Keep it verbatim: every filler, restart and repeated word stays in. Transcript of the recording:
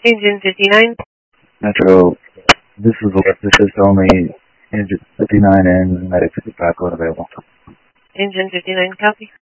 Engine fifty-nine. Metro, this is this is only Engine fifty-nine and Medic fifty-five code available. Engine fifty-nine, copy.